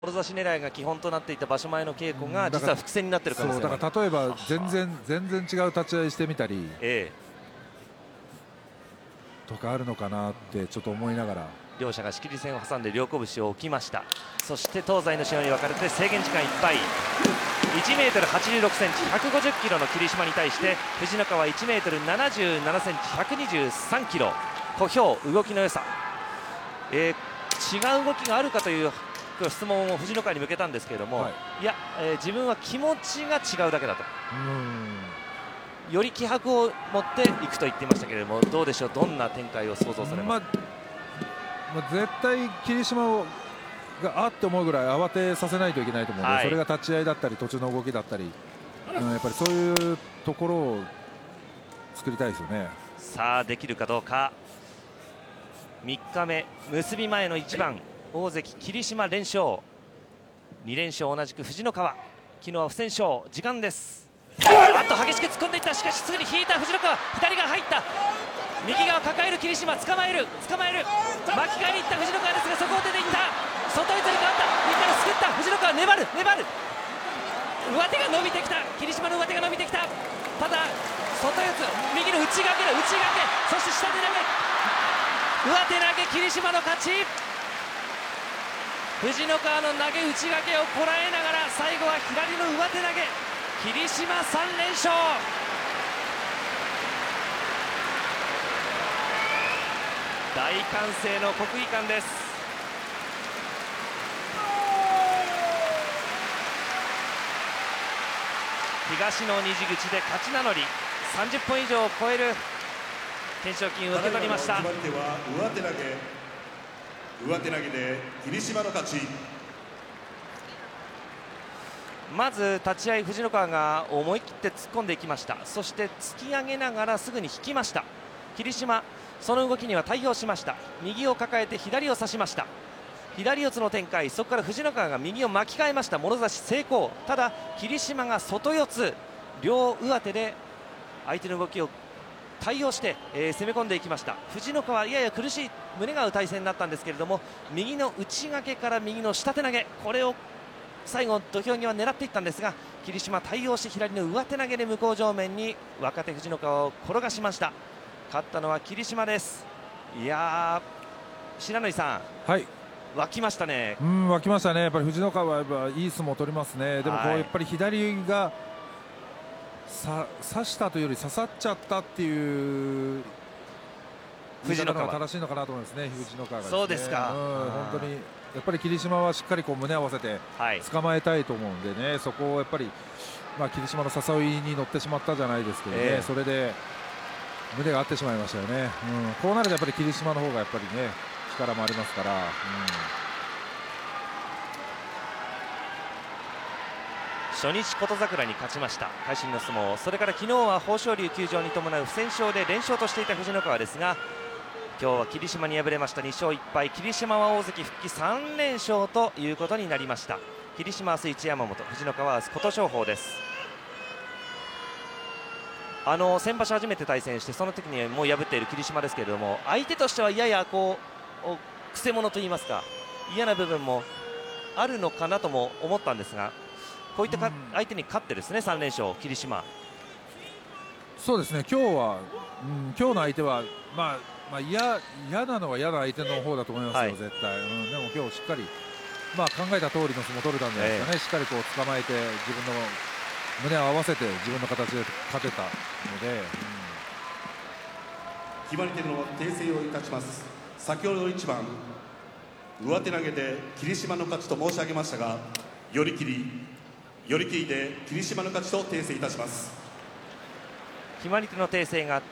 もろ差し狙いが基本となっていた場所前の稽古が実は伏線になっている可能性もある。 だから例えば全然違う立ち合いしてみたり、とかあるのかなってちょっと思いながら。 両者が仕切り線を挟んで両拳を置きました。そして東西の塩に分かれて制限時間いっぱい。1m86センチ150キロの霧島に対して藤ノ川 1m77センチ123キロ。小兵動きの良さ、違う動きがあるかという質問を藤ノ川に向けたんですけれども、いや、自分は気持ちが違うだけだと。より気迫を持っていくと言っていましたけれども、どうでしょう、どんな展開を想像されますか。 絶対霧島があって思うぐらい慌てさせないといけないと思うので、それが立ち合いだったり途中の動きだったり、やっぱりそういうところを作りたいですよね。 さあできるかどうか。3日目結び前の一番、大関霧島連勝、2連勝同じく藤ノ川、昨日は不戦勝。時間です。あっと激しく突っ込んでいった。しかしすぐに引いた藤ノ川、左が入った。右側抱える霧島、捕まえる巻き替えにいった藤ノ川ですが、そこを出ていった。外四つに変わった。右からすくった藤ノ川、粘る上手が伸びてきた。霧島の上手が伸びてきた。ただ外四つ、右の内掛け、そして下手投げ、上手投げ、霧島の勝ち。藤ノ川の投げ内掛けをこらえながら、最後は左の上手投げ、霧島3連勝。大歓声の国技館です。東の虹口で勝ち名乗り、30本以上を超える懸賞金を受け取りました。 決まり手は上手投げで霧島の勝ち。 まず立ち合い藤ノ川が思い切って突っ込んでいきました。そして突き上げながらすぐに引きました。霧島、その動きには対応しました。右を抱えて左を差しました。左四つの展開、そこから藤ノ川が右を巻き替えました。もろ差し成功。ただ霧島が外四つ、両上手で相手の動きを対応して、攻め込んでいきました。藤ノ川、やや苦しい胸が合う体勢になったんですけれども、右の内掛けから右の下手投げ、これを最後土俵際狙っていったんですが、霧島対応して左の上手投げで向正面に若手藤ノ川を転がしました。勝ったのは霧島です。いやー、白縫さん、沸きましたね。 沸きましたね。やっぱり藤ノ川はやっぱいい相撲を取りますね。でもこうやっぱり左が刺したというより刺さっちゃったっていう藤ノ川が正しいのかなと思いますね。藤ノ川がですね。 そうですか。 本当にやっぱり霧島はしっかりこう胸合わせて捕まえたいと思うんでね、そこをやっぱり霧島の誘いに乗ってしまったじゃないですけどね、それで胸が合ってしまいましたよね。こうなるとやっぱり霧島の方がやっぱりね力もありますから。 初日琴櫻に勝ちました会心の相撲。それから昨日は豊昇龍休場に伴う不戦勝で連勝としていた藤ノ川ですが、今日は霧島に敗れました。2勝1敗。霧島は大関復帰3連勝ということになりました。霧島は明日一山本、藤ノ川は明日琴勝峰です。先場所初めて対戦して、その時にもう破っている霧島ですけれども、相手としてはややこうくせ者といいますか、嫌な部分もあるのかなとも思ったんですが、こういった相手に勝ってですね、3連勝。霧島、 そうですね、今日の相手は嫌なのは嫌な相手の方だと思いますよ、絶対。でも今日しっかり考えた通りの相撲を取れたんじゃないですかね。しっかりこう捕まえて自分の胸を合わせて自分の形で勝てたので、 決まり手の訂正をいたします。先ほどの一番上手投げで霧島の勝ちと申し上げましたが、寄り切りで霧島の勝ちと訂正いたします。 決まり手の訂正があって